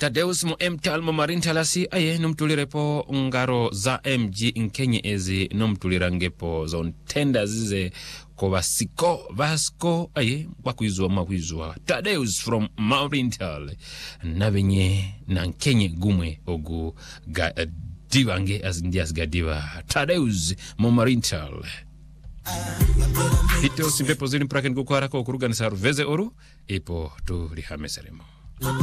Tadeus mo mtal mo marintalasi aye numtulirepo ngaro za MG nkenye ezi numtulirangepo zon tenda zize ko basiko Vasco aye wakuizwa Tadeus from Marintal nabenye na nkenye gumwe ogu divange as ndias gadiva Tadeus mo Marintal Hito simpepo zini praken kukwara ko kurugani saru veze oru ipo tu lihameseremo